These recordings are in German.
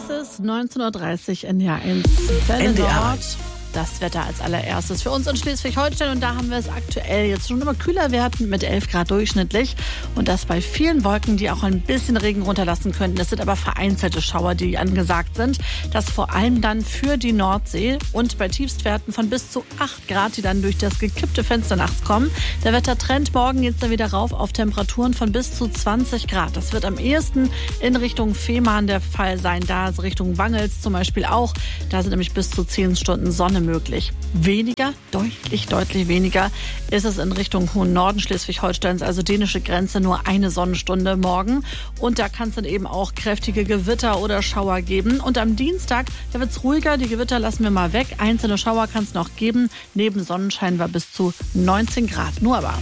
Es ist 19:30 Uhr in NDR 1 Welle Nord. Das Wetter als allererstes für uns in Schleswig-Holstein. Und da haben wir es aktuell jetzt schon immer kühler werden mit 11 Grad durchschnittlich. Und das bei vielen Wolken, die auch ein bisschen Regen runterlassen könnten. Es sind aber vereinzelte Schauer, die angesagt sind. Das vor allem dann für die Nordsee und bei Tiefstwerten von bis zu 8 Grad, die dann durch das gekippte Fenster nachts kommen. Der Wettertrend morgen jetzt dann wieder rauf auf Temperaturen von bis zu 20 Grad. Das wird am ehesten in Richtung Fehmarn der Fall sein. Da also Richtung Wangels zum Beispiel auch. Da sind nämlich bis zu 10 Stunden Sonne möglich. Weniger, deutlich weniger ist es in Richtung hohen Norden Schleswig-Holsteins, also dänische Grenze, nur eine Sonnenstunde morgen. Und da kann es dann eben auch kräftige Gewitter oder Schauer geben. Und am Dienstag, da wird es ruhiger, die Gewitter lassen wir mal weg. Einzelne Schauer kann es noch geben. Neben Sonnenschein war bis zu 19 Grad. Nur aber.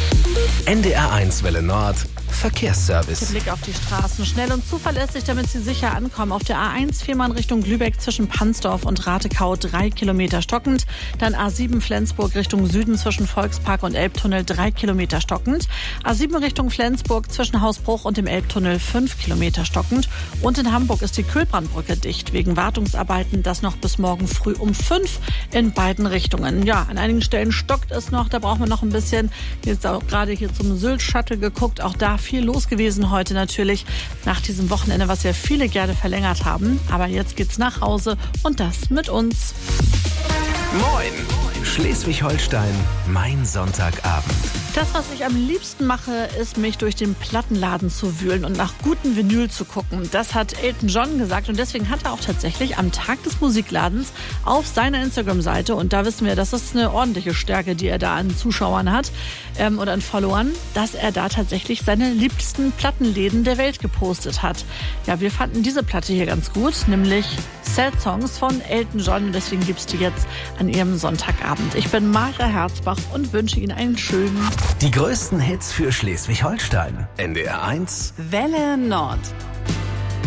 NDR 1 Welle Nord. Verkehrsservice. Der Blick auf die Straßen. Schnell und zuverlässig, damit Sie sicher ankommen. Auf der A1 Fehmarn Richtung Lübeck zwischen Pansdorf und Ratekau 3 Kilometer stockend. Dann A7 Flensburg Richtung Süden zwischen Volkspark und Elbtunnel 3 Kilometer stockend. A7 Richtung Flensburg zwischen Hausbruch und dem Elbtunnel 5 Kilometer stockend. Und in Hamburg ist die Kühlbrandbrücke dicht wegen Wartungsarbeiten. Das noch bis morgen früh um 5 in beiden Richtungen. Ja, an einigen Stellen stockt es noch. Da brauchen wir noch ein bisschen. Jetzt auch gerade hier zum Sylt-Shuttle geguckt. Auch da viel los gewesen heute natürlich nach diesem Wochenende, was ja viele gerne verlängert haben. Aber jetzt geht's nach Hause und das mit uns. Moin! Schleswig-Holstein, mein Sonntagabend. Das, was ich am liebsten mache, ist, mich durch den Plattenladen zu wühlen und nach guten Vinyl zu gucken. Das hat Elton John gesagt und deswegen hat er auch tatsächlich am Tag des Musikladens auf seiner Instagram-Seite, und da wissen wir, das ist eine ordentliche Stärke, die er da an Zuschauern hat oder an Followern, dass er da tatsächlich seine liebsten Plattenläden der Welt gepostet hat. Ja, wir fanden diese Platte hier ganz gut, nämlich Sad Songs von Elton John, und deswegen gibt's die jetzt an Ihrem Sonntagabend. Ich bin Mara Herzbach und wünsche Ihnen einen schönen Die größten Hits für Schleswig-Holstein. NDR 1 Welle Nord.